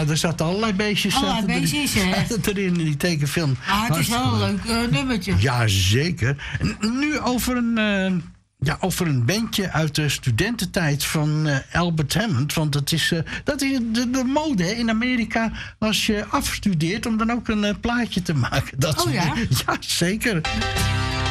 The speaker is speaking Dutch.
Ja, er zaten allerlei beestjes. Allerlei beestjes, hè? Erin in die tekenfilm. Het is wel een leuk nummertje. Ja, zeker. Nu over een bandje uit de studententijd van Albert Hammond. Want dat is de mode hè, in Amerika als je afstudeert om dan ook een plaatje te maken. Oh ja? Ja, zeker.